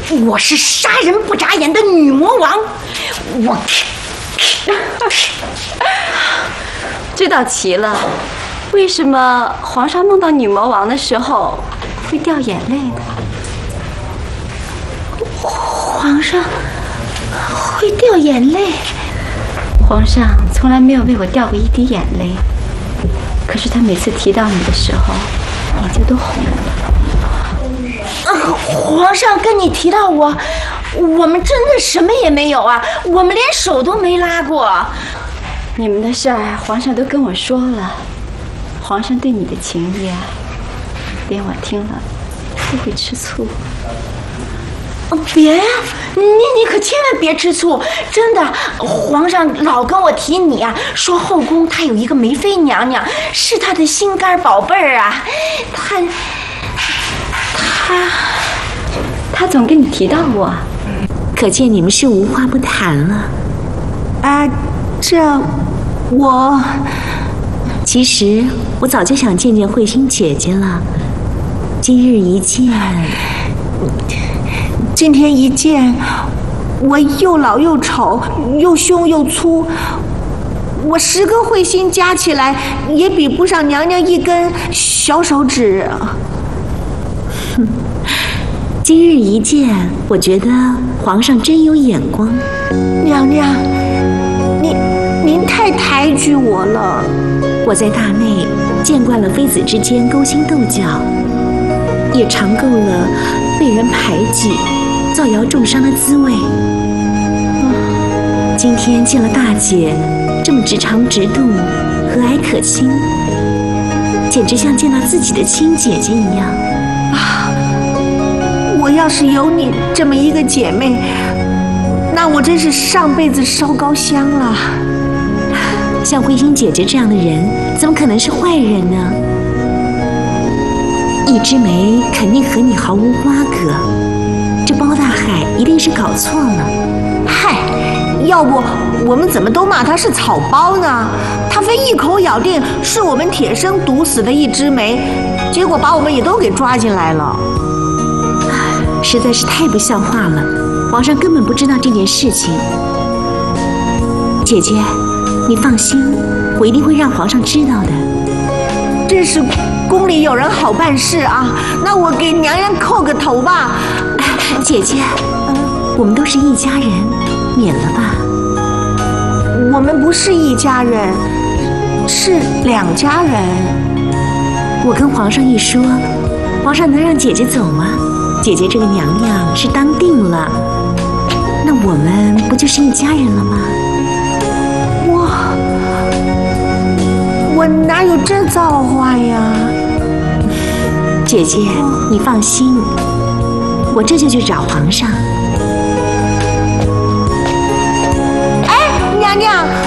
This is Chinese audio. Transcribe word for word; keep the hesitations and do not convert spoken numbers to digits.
我是杀人不眨眼的女魔王，我这道奇了，为什么皇上梦到女魔王的时候会掉眼泪呢？ 皇上会掉眼泪？ 皇上从来没有为我掉过一滴眼泪，可是他每次提到你的时候，眼睛都红了。 啊，皇上跟你提到我，我们真的什么也没有啊，我们连手都没拉过。 你们的事儿，皇上都跟我说了。皇上对你的情谊啊，连我听了都会吃醋。 别呀、啊，你你可千万别吃醋，真的。皇上老跟我提你啊，说后宫他有一个梅妃娘娘，是他的心肝宝贝儿啊。他他他总跟你提到我， 可见你们是无话不谈了。 啊，这我其实我早就想见见慧心姐姐了，今日一见。 今天一见，我又老又丑，又凶又粗，我十个慧心加起来也比不上娘娘一根小手指。 哼，今日一见，我觉得皇上真有眼光。 娘娘，您您太抬举我了。 我在大内见惯了妃子之间勾心斗角，也尝够了被人排挤、造谣重伤的滋味。今天见了大姐，这么直肠直肚、和蔼可亲，简直像见到自己的亲姐姐一样。 啊！我要是有你这么一个姐妹，那我真是上辈子烧高香了。 像慧心姐姐这样的人，怎么可能是坏人呢？一枝梅肯定和你毫无瓜葛，这包大海一定是搞错了。 嗨，要不我们怎么都骂他是草包呢？他非一口咬定是我们铁生毒死的一枝梅，结果把我们也都给抓进来了。 实在是太不像话了，皇上根本不知道这件事情。姐姐，你放心，我一定会让皇上知道的。 真是宫里有人好办事啊！那我给娘娘叩个头吧。 姐姐，嗯，我们都是一家人，免了吧。 我们不是一家人，是两家人。 我跟皇上一说，皇上能让姐姐走吗？姐姐这个娘娘是当定了，那我们不就是一家人了吗？ 我我哪有这造化呀？ 姐姐，你放心，我这就去找皇上。 哎，娘娘。